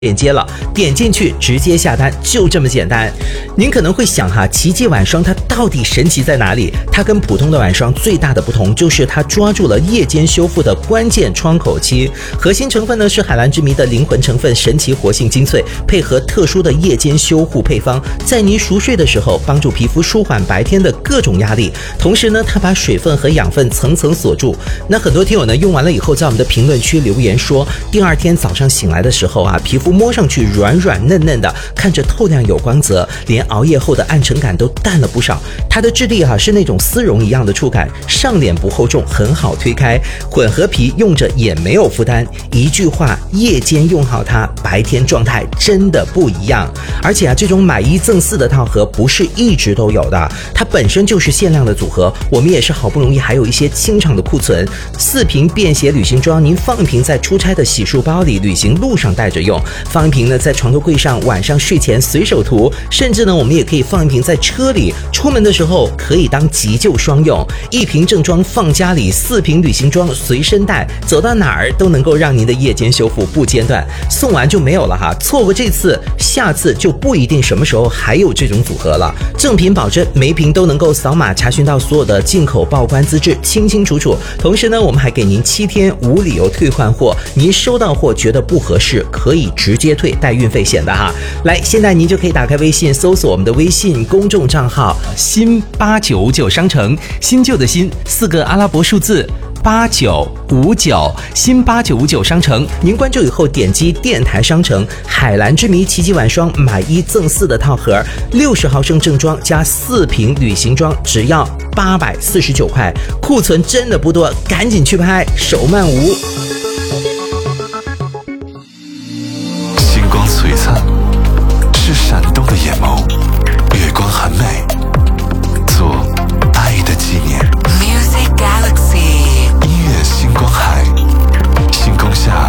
链接了，点进去直接下单，就这么简单。您可能会想哈，奇迹晚霜它到底神奇在哪里？它跟普通的晚霜最大的不同就是它抓住了夜间修复的关键窗口期，核心成分呢是海蓝之谜的灵魂成分神奇活性精粹，配合特殊的夜间修护配方，在您熟睡的时候帮助皮肤舒缓白天的各种压力，同时呢它把水分和养分层层锁住。那很多听友呢用完了以后，在我们的评论区留言说，第二天早上醒来的时候啊，皮肤摸上去软软嫩嫩的，看着透亮有光泽，连熬夜后的暗沉感都淡了不少。它的质地是那种丝绒一样的触感，上脸不厚重，很好推开，混合皮用着也没有负担。一句话，夜间用好它，白天状态真的不一样。而且这种买1赠4的套盒不是一直都有的，它本身就是限量的组合，我们也是好不容易还有一些清场的库存。4瓶便携旅行装，您放一瓶在出差的洗漱包里，旅行路上带着用，放一瓶呢在床头柜上，晚上睡前随手涂，甚至呢我们也可以放一瓶在车里，出门的时候可以当急救双用。1瓶正装放家里，4瓶旅行装随身带，走到哪儿都能够让您的夜间修复不间断。送完就没有了哈，错过这次，下次就不一定什么时候还有这种组合了。正品保证，每瓶都能够扫码查询到所有的进口报关资质，清清楚楚。同时呢，我们还给您7天无理由退换货，您收到货觉得不合适，可以直接退，带运费险的哈。来，现在您就可以打开微信，搜索我们的微信公众账号新8959商城，新旧的新4个阿拉伯数字8959，新8959商城。您关注以后点击电台商城，海蓝之谜奇迹晚霜买1赠4的套盒，60毫升正装加4瓶旅行装，只要849块，库存真的不多，赶紧去拍，手慢无。